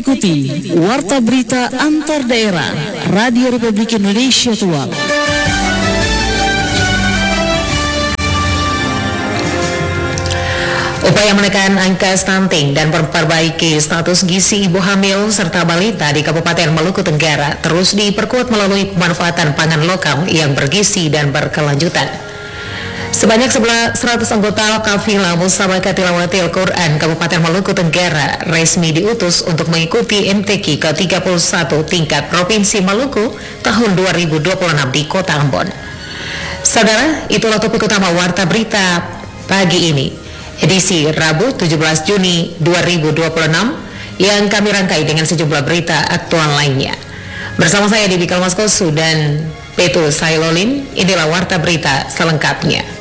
ikuti Warta Berita Antar Daerah Radio Republik Indonesia Tuang. Upaya menekan angka stunting dan memperbaiki status gizi ibu hamil serta balita di Kabupaten Maluku Tenggara terus diperkuat melalui pemanfaatan pangan lokal yang bergizi dan berkelanjutan. Sebanyak 100 anggota Kafilah Musabaqah Tilawati Al-Quran Kabupaten Maluku Tenggara resmi diutus untuk mengikuti MTQ ke-31 tingkat Provinsi Maluku tahun 2026 di Kota Ambon. Saudara, itulah topik utama Warta Berita pagi ini, edisi Rabu 17 Juni 2026 yang kami rangkai dengan sejumlah berita aktual lainnya. Bersama saya Dewi Kalmaskosu dan Petul Sailolin, inilah Warta Berita selengkapnya.